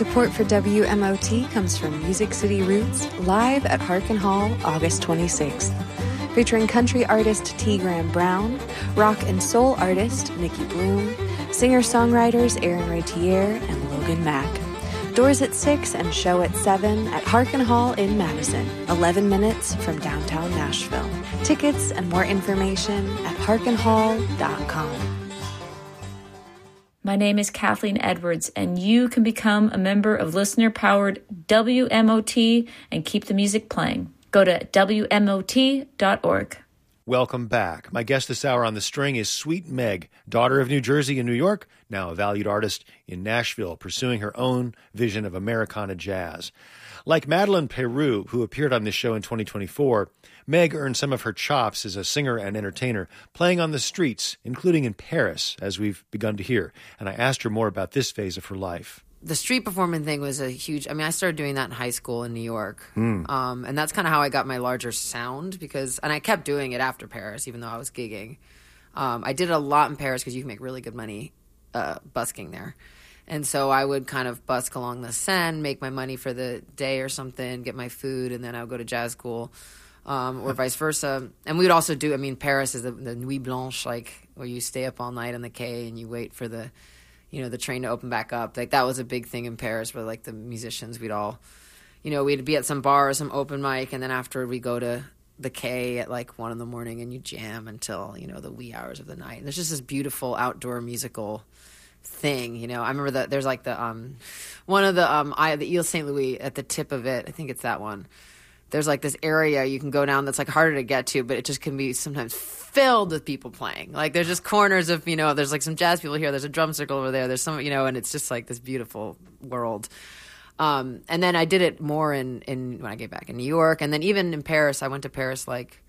Support for WMOT comes from Music City Roots, live at Harkin Hall, August 26th. Featuring country artist T. Graham Brown, rock and soul artist Nikki Bloom, singer-songwriters Aaron Retier and Logan Mack. Doors at 6 and show at 7 at Harkin Hall in Madison, 11 minutes from downtown Nashville. Tickets and more information at harkinhall.com. My name is Kathleen Edwards, and you can become a member of listener-powered WMOT and keep the music playing. Go to WMOT.org. Welcome back. My guest this hour on The String is Sweet Meg, daughter of New Jersey and New York, now a valued artist in Nashville, pursuing her own vision of Americana jazz. Like Madeleine Peru, who appeared on this show in 2024, Meg earned some of her chops as a singer and entertainer, playing on the streets, including in Paris, as we've begun to hear. And I asked her more about this phase of her life. The street performing thing was a huge... I started doing that in high school in New York. And that's kind of how I got my larger sound and I kept doing it after Paris, even though I was gigging. I did it a lot in Paris because you can make really good money busking there. And so I would kind of busk along the Seine, make my money for the day or something, get my food, and then I would go to jazz school or vice versa. And we would also do... Paris is the Nuit Blanche, like where you stay up all night on the quai and you wait for the train to open back up. Like that was a big thing in Paris where like the musicians, we'd all, we'd be at some bar or some open mic. And then after we go to the quai at like 1 a.m. and you jam until, the wee hours of the night. And there's just this beautiful outdoor musical thing, I remember that there's like the, one of the Ile St. Louis at the tip of it. I think it's that one. There's like this area you can go down that's like harder to get to, but it just can be sometimes filled with people playing. Like there's just corners of, there's like some jazz people here, there's a drum circle over there, there's some, and it's just like this beautiful world. And then I did it more in when I get back in New York. And then even in Paris, I went to Paris like,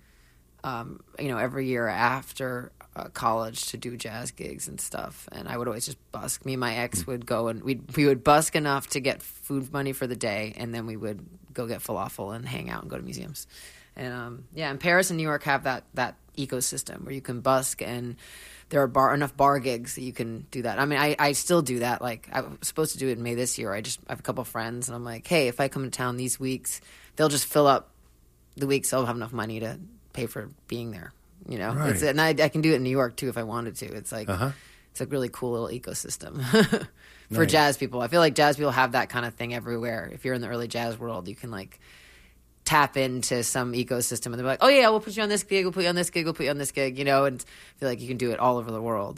every year after college to do jazz gigs and stuff. And I would always just busk. Me and my ex would go and we would busk enough to get food money for the day. And then we would go get falafel and hang out and go to museums. And and Paris and New York have that ecosystem where you can busk and there are enough bar gigs that you can do that. I still do that. Like I was supposed to do it in May this year. I have a couple of friends and I'm like, hey, if I come to town these weeks, they'll just fill up the weeks. So I'll have enough money to pay for being there. Right. And I can do it in New York too if I wanted to. It's like it's a really cool little ecosystem for jazz people. I feel like jazz people have that kind of thing everywhere. If you're in the early jazz world, you can like tap into some ecosystem and they're like, oh yeah, we'll put you on this gig, we'll put you on this gig, we'll put you on this gig, and I feel like you can do it all over the world,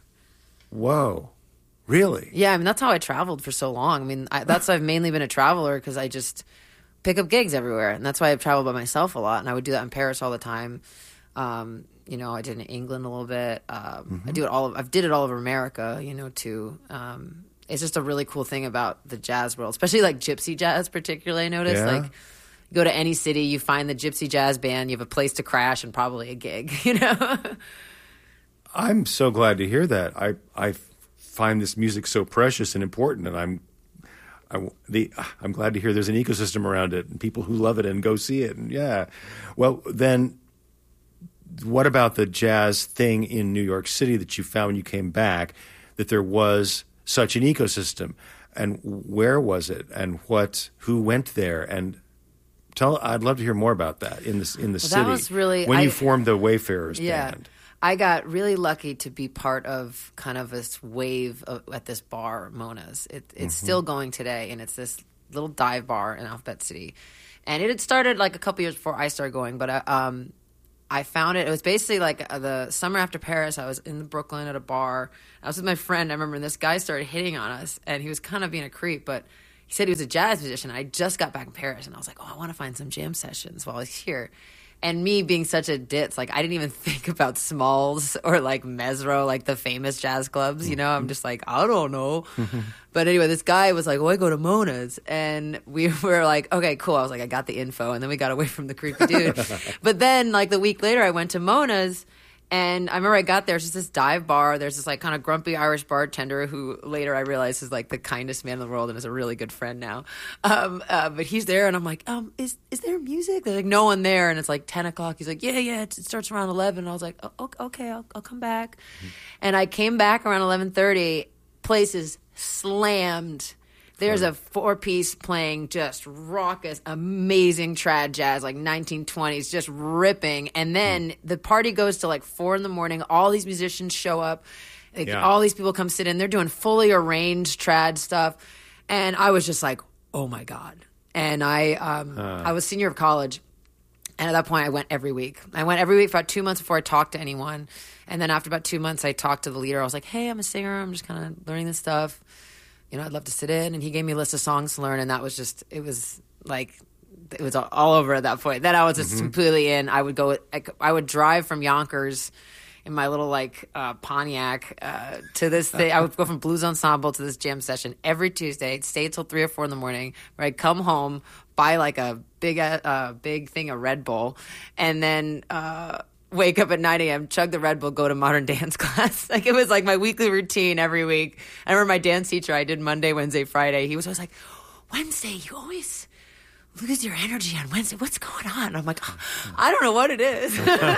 Whoa. Really? Yeah, that's how I traveled for so long. That's why I've mainly been a traveler because I just pick up gigs everywhere, and that's why I've traveled by myself a lot, and I would do that in Paris all the time. I did it in England a little bit. I did it all over America, too. It's just a really cool thing about the jazz world, especially like gypsy jazz, particularly. I noticed, like, you go to any city, you find the gypsy jazz band, you have a place to crash and probably a gig, I'm so glad to hear that. I find this music so precious and important, and I'm glad to hear there's an ecosystem around it and people who love it and go see it. And well, then what about the jazz thing in New York City that you found when you came back, that there was such an ecosystem? And where was it? And who went there? And I'd love to hear more about that in the city. That was really when you formed the Wayfarers band. I got really lucky to be part of kind of this wave at this bar, Mona's. It's still going today, and it's this little dive bar in Alphabet City. And it had started like a couple years before I started going, but I found it. It was basically like the summer after Paris. I was in Brooklyn at a bar. I was with my friend. I remember this guy started hitting on us, and he was kind of being a creep, but he said he was a jazz musician. I just got back in Paris, and I was like, I want to find some jam sessions while he's here. And me being such a ditz, like I didn't even think about Smalls or like Mesro, like the famous jazz clubs, I'm just like, I don't know. But anyway, this guy was like, I go to Mona's. And we were like, okay, cool. I was like, I got the info. And then we got away from the creepy dude. But then like the week later, I went to Mona's. And I remember I got there, it's just this dive bar. There's this like kind of grumpy Irish bartender who later I realized is like the kindest man in the world and is a really good friend now. But he's there and I'm like, is there music? There's like no one there. And it's like 10 o'clock. He's like, yeah, it starts around 11. And I was like, okay, I'll come back. And I came back around 11:30. Place is slammed. There's a 4-piece playing just raucous, amazing trad jazz, like 1920s, just ripping. And then the party goes to like 4 a.m. All these musicians show up. All these people come sit in. They're doing fully arranged trad stuff. And I was just like, oh my God. And I was senior of college. And at that point, I went every week. I went every week for about 2 months before I talked to anyone. And then after about 2 months, I talked to the leader. I was like, hey, I'm a singer. I'm just kind of learning this stuff. You know, I'd love to sit in. And he gave me a list of songs to learn. And that was just, it was all over at that point. Then I was just completely in. I would drive from Yonkers in my little Pontiac to this thing. I would go from Blues Ensemble to this jam session every Tuesday. I'd stay till 3 or 4 in the morning, where I'd come home, buy like a big thing of Red Bull, and then wake up at 9 a.m., chug the Red Bull, go to modern dance class. Like, it was like my weekly routine every week. I remember my dance teacher, I did Monday, Wednesday, Friday. He was always like, Wednesday, you always lose your energy on Wednesday. What's going on? And I'm like, I don't know what it is.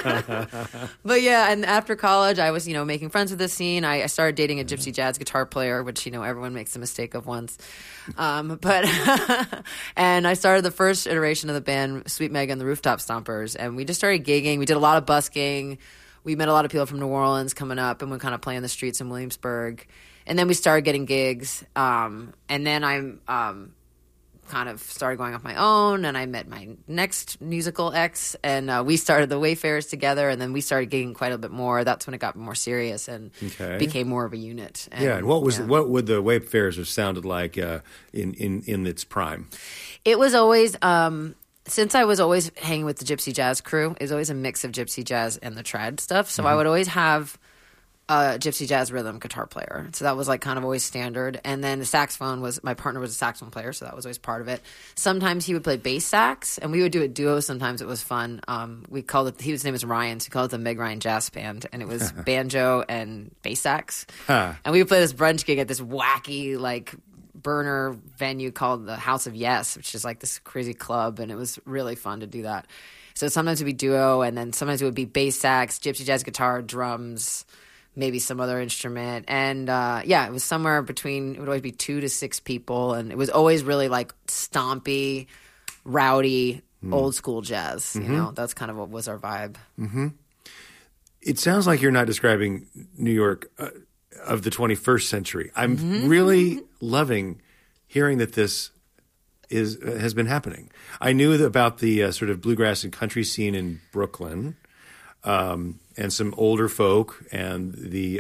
But yeah, and after college, I was, making friends with the scene. I started dating a gypsy jazz guitar player, which, everyone makes the mistake of once. But and I started the first iteration of the band, Sweet Meg and the Rooftop Stompers, and we just started gigging. We did a lot of busking. We met a lot of people from New Orleans coming up, and we kind of play in the streets in Williamsburg. And then we started getting gigs. And then I'm kind of started going off my own, and I met my next musical ex, and we started the Wayfarers together, and then we started gigging quite a bit more. That's when it got more serious and became more of a unit. And what would the Wayfarers have sounded like in its prime? It was always since I was always hanging with the gypsy jazz crew, it was always a mix of gypsy jazz and the trad stuff. So I would always have a gypsy jazz rhythm guitar player. So that was like kind of always standard. And then the saxophone my partner was a saxophone player, so that was always part of it. Sometimes he would play bass sax, and we would do a duo. Sometimes it was fun. We called it, his name was Ryan, so we called it the Meg Ryan Jazz Band, and it was banjo and bass sax. And we would play this brunch gig at this wacky, burner venue called the House of Yes, which is like this crazy club, and it was really fun to do that. So sometimes it would be duo, and then sometimes it would be bass sax, gypsy jazz guitar, drums, maybe some other instrument. And it was somewhere between, it would always be 2 to 6 people. And it was always really like stompy, rowdy, old school jazz. That's kind of what was our vibe. It sounds like you're not describing New York of the 21st century. I'm really loving hearing that this has been happening. I knew about the sort of bluegrass and country scene in Brooklyn. And some older folk and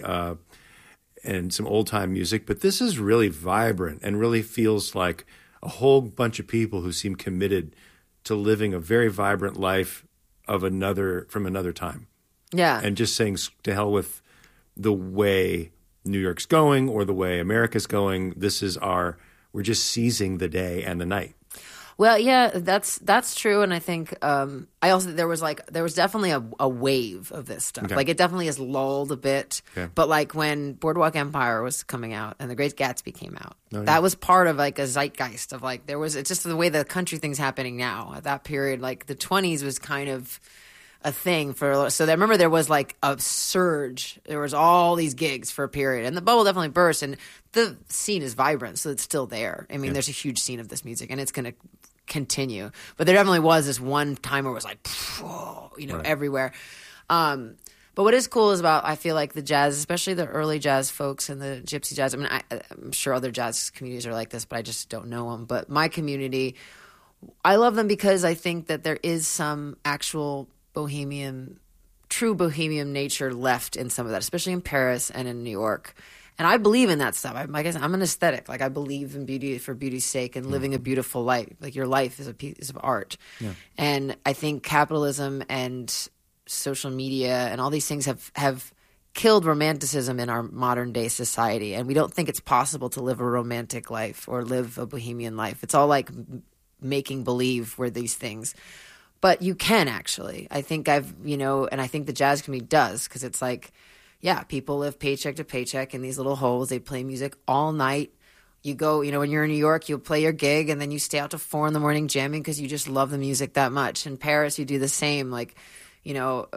some old time music, but this is really vibrant and really feels like a whole bunch of people who seem committed to living a very vibrant life from another time. Yeah, and just saying to hell with the way New York's going or the way America's going. We're just seizing the day and the night. Well, yeah, that's true, and I think there was definitely a wave of this stuff. Okay. Like, it definitely has lulled a bit. Okay. But like when Boardwalk Empire was coming out and The Great Gatsby came out, that was part of like a zeitgeist of like it's just the way the country thing's happening now. At that period, like the 1920s was kind of a thing so I remember there was like a surge. There was all these gigs for a period, and the bubble definitely burst, and the scene is vibrant, so it's still there. I mean, there's a huge scene of this music, and it's going to continue. But there definitely was this one time where it was like, everywhere. But what is cool is I feel like the jazz, especially the early jazz folks and the gypsy jazz. I mean, I'm sure other jazz communities are like this, but I just don't know them. But my community, I love them because I think that there is some actual true bohemian nature left in some of that, especially in Paris and in New York. And I believe in that stuff. I guess I'm an aesthetic. Like, I believe in beauty for beauty's sake and living a beautiful life. Like, your life is a piece of art. Yeah. And I think capitalism and social media and all these things have killed romanticism in our modern day society. And we don't think it's possible to live a romantic life or live a bohemian life. It's all like making believe we're these things. But you can actually. I think and I think the jazz community does, because it's like, yeah, people live paycheck to paycheck in these little holes. They play music all night. You go, when you're in New York, you'll play your gig, and then you stay out to 4 a.m. jamming because you just love the music that much. In Paris, you do the same. Like,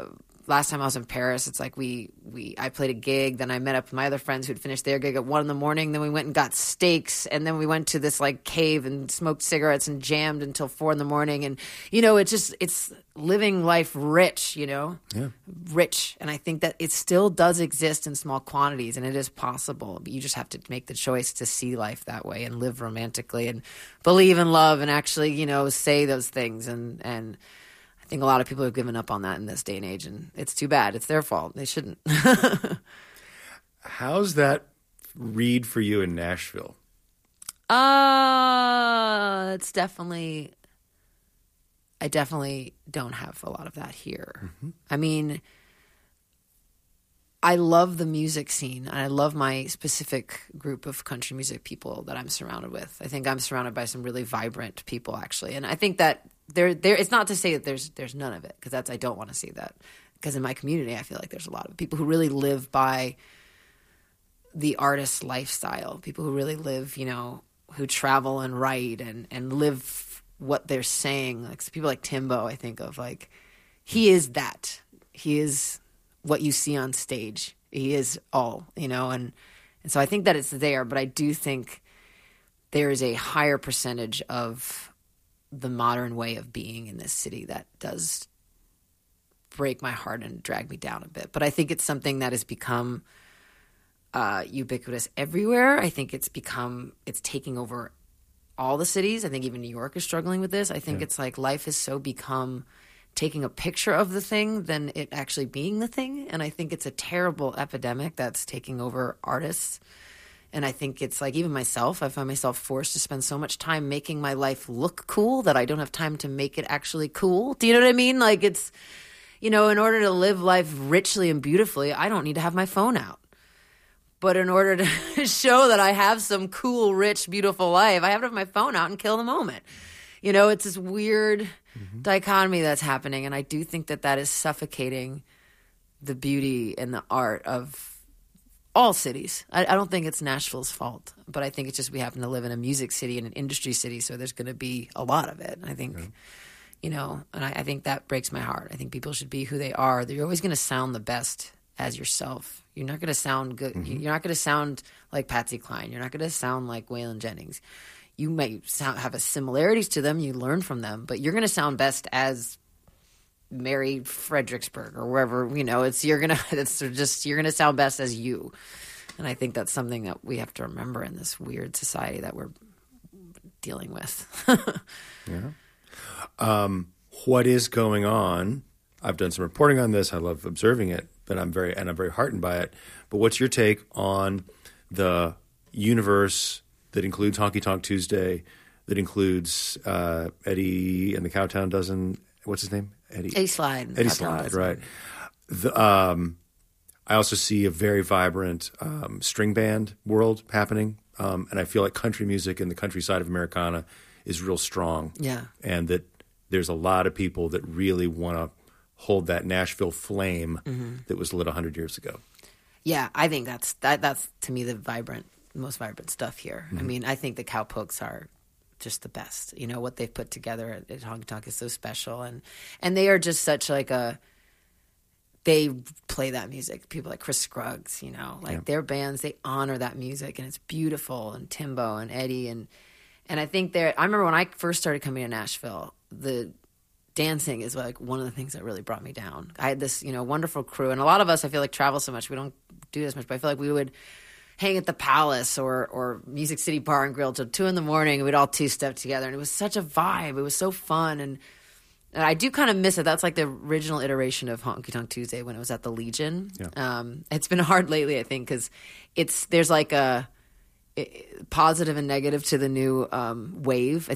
last time I was in Paris, it's like I played a gig, then I met up with my other friends who'd finished their gig at 1 a.m. Then we went and got steaks, and then we went to this like cave and smoked cigarettes and jammed until 4 a.m. And it's living life rich, rich. And I think that it still does exist in small quantities, and it is possible. But you just have to make the choice to see life that way and live romantically and believe in love and actually, say those things. And I think a lot of people have given up on that in this day and age, and it's too bad. It's their fault. They shouldn't. How's that read for you in Nashville? It's definitely. I definitely don't have a lot of that here. Mm-hmm. I mean, I love the music scene. And I love my specific group of country music people that I'm surrounded with. I think I'm surrounded by some really vibrant people, actually, and I think that. There. It's not to say that there's none of it, because I don't want to see that. Because in my community, I feel like there's a lot of people who really live by the artist lifestyle. People who really live, who travel and write and live what they're saying. Like people like Timbo, I think of, like he is that. He is what you see on stage. He is all, and so I think that it's there. But I do think there is a higher percentage of the modern way of being in this city that does break my heart and drag me down a bit. But I think it's something that has become ubiquitous everywhere. I think it's taking over all the cities. I think even New York is struggling with this. I think it's like life has so become taking a picture of the thing than it actually being the thing. And I think it's a terrible epidemic that's taking over artists. And I think it's like even myself, I find myself forced to spend so much time making my life look cool that I don't have time to make it actually cool. Do you know what I mean? Like it's, in order to live life richly and beautifully, I don't need to have my phone out. But in order to show that I have some cool, rich, beautiful life, I have to have my phone out and kill the moment. It's this weird dichotomy that's happening. And I do think that is suffocating the beauty and the art of all cities. I don't think it's Nashville's fault, but I think it's just we happen to live in a music city and an industry city, so there's going to be a lot of it. I think, and I think that breaks my heart. I think people should be who they are. You're always going to sound the best as yourself. You're not going to sound good. Mm-hmm. You're not going to sound like Patsy Cline. You're not going to sound like Waylon Jennings. You might have similarities to them. You learn from them, but you're going to sound best as Mary Fredericksburg or wherever, you're gonna sound best as you. And I think that's something that we have to remember in this weird society that we're dealing with. What is going on? I've done some reporting on this. I love observing it, but I'm very heartened by it. But what's your take on the universe that includes Honky Tonk Tuesday, that includes Eddie and the Cowtown Dozen? What's his name? Eddie Slide. Eddie Slide, right. I also see a very vibrant string band world happening, and I feel like country music and the countryside of Americana is real strong. Yeah. And that there's a lot of people that really want to hold that Nashville flame that was lit 100 years ago. Yeah, I think that's to me the most vibrant stuff here. I mean, I think the Cowpokes are just the best. What they've put together at Honky Tonk is so special, and they are just such like they play that music. People like Chris Scruggs, their bands, they honor that music, and it's beautiful. And Timbo and Eddie and I think I remember when I first started coming to Nashville, the dancing is like one of the things that really brought me down. I had this wonderful crew, and a lot of us I feel like travel so much we don't do this much, but I feel like we would hang at the Palace or Music City Bar and Grill till 2 a.m. and we'd all two-step together. And it was such a vibe. It was so fun. And I do kind of miss it. That's like the original iteration of Honky Tonk Tuesday when it was at the Legion. Yeah. It's been hard lately, I think, because there's like a positive and negative to the new wave. I think